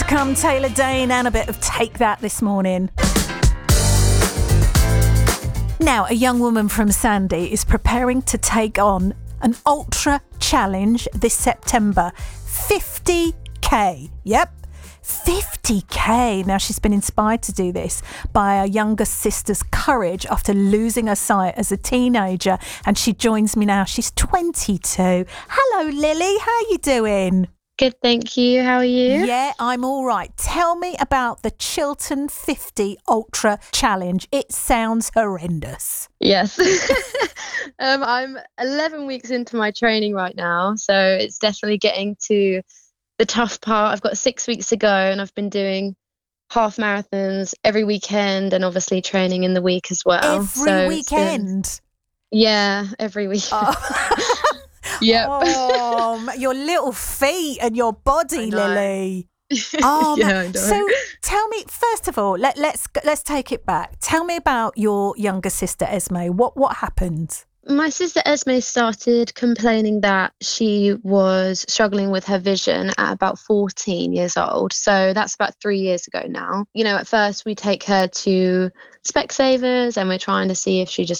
come Taylor Dayne and a bit of Take That this morning. Now, a young woman from Sandy is preparing to take on an ultra challenge this September. 50k. Yep. 50k. Now, she's been inspired to do this by her younger sister's courage after losing her sight as a teenager. And she joins me now. She's 22. Hello, Lily. How are you doing? Good, thank you. How are you? Yeah, I'm all right. Tell me about the Chiltern 50 Ultra Challenge. It sounds horrendous. Yes. I'm 11 weeks into my training right now, so it's definitely getting to the tough part. I've got 6 weeks to go, and I've been doing half marathons every weekend and obviously training in the week as well. Every weekend? Every week. Oh. Yep. Oh, your little feet and your body, Lily. Oh, yeah, I know. So tell me, first of all, let's take it back. Tell me about your younger sister Esme. What happened? My sister Esme started complaining that she was struggling with her vision at about 14 years old. So that's about 3 years ago now. You know, at first we take her to Specsavers and we're trying to see if she just